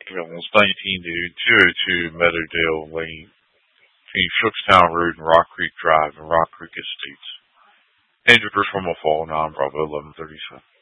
Mills, 19 to 202 Meadowdale Lane, between Shookstown Road and Rock Creek Drive and Rock Creek Estates. Danger from a fall, 9 Bravo 1137.